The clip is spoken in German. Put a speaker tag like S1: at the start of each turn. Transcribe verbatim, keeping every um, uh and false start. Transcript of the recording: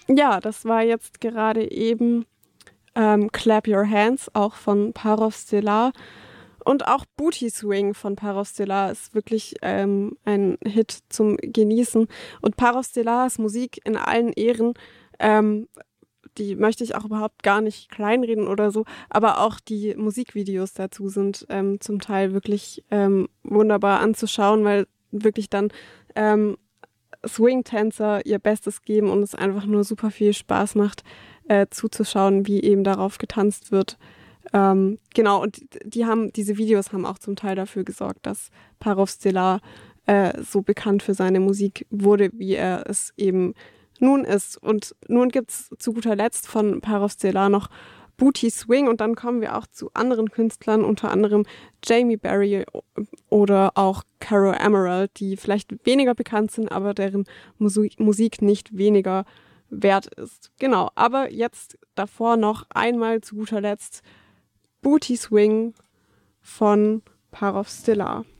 S1: Ja, das war jetzt gerade eben ähm, Clap Your Hands, auch von Parov Stelar. Und auch Booty Swing von Parov Stelar ist wirklich ähm, ein Hit zum Genießen. Und Parov Stelars Musik in allen Ehren, ähm, die möchte ich auch überhaupt gar nicht kleinreden oder so, aber auch die Musikvideos dazu sind ähm, zum Teil wirklich ähm, wunderbar anzuschauen, weil wirklich dann ähm, Swing-Tänzer ihr Bestes geben und es einfach nur super viel Spaß macht, äh, zuzuschauen, wie eben darauf getanzt wird. Ähm, genau, und die, die haben, diese Videos haben auch zum Teil dafür gesorgt, dass Parov Stelar äh, so bekannt für seine Musik wurde, wie er es eben nun ist. Und nun gibt es zu guter Letzt von Parov Stelar noch Booty Swing und dann kommen wir auch zu anderen Künstlern, unter anderem Jamie Berry oder auch Caro Emerald, die vielleicht weniger bekannt sind, aber deren Musik, Musik nicht weniger wert ist. Genau, aber jetzt davor noch einmal zu guter Letzt Booty Swing von Parov Stelar.